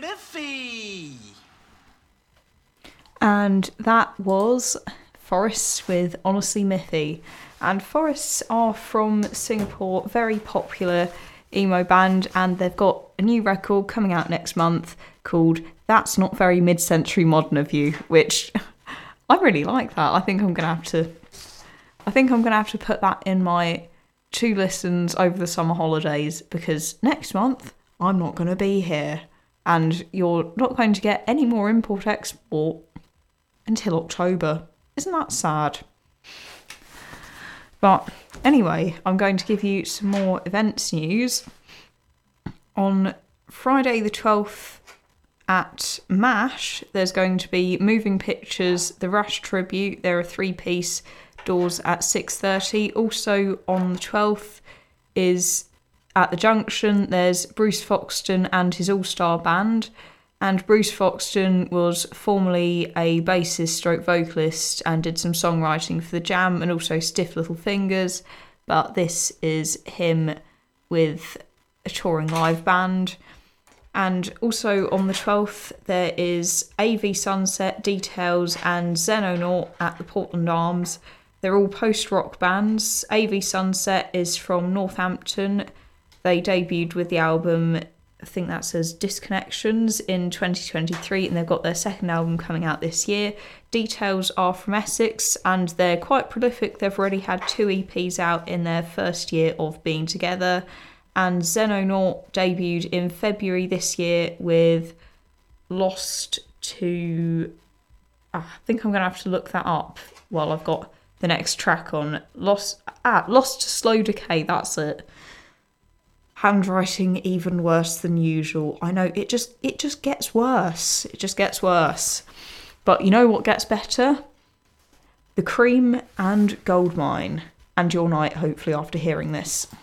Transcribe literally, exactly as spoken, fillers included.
Miffy! And that was Forests with Honestly Miffy. And Forests are from Singapore, very popular emo band, and they've got a new record coming out next month called That's Not Very Mid-Century Modern of You, which I really like that. I think I'm gonna have to I think I'm gonna have to put that in my two listens over the summer holidays, because next month I'm not gonna be here and you're not going to get any more import export until October. Isn't that sad? But anyway, I'm going to give you some more events news. On Friday the twelfth at MASH, there's going to be Moving Pictures, The Rush Tribute. They're a three-piece, doors at six thirty. Also on the twelfth is at the Junction, there's Bruce Foxton and his all-star band. And Bruce Foxton was formerly a bassist stroke vocalist and did some songwriting for The Jam and also Stiff Little Fingers. But this is him with a touring live band. And also on the twelfth, there is A V Sunset, Details and Xenonaut at the Portland Arms. They're all post-rock bands. A V Sunset is from Northampton. They debuted with the album, I think that says Disconnections, in twenty twenty-three, and they've got their second album coming out this year. Details are from Essex, and they're quite prolific. They've already had two E Ps out in their first year of being together. And Xenonaut debuted in February this year with Lost to... I think I'm going to have to look that up while I've got the next track on. Lost, ah, Lost to Slow Decay, that's it. Handwriting even worse than usual. I know, it just it just gets worse. It just gets worse. But you know what gets better? The Cream and Goldmine. And your night, hopefully, after hearing this.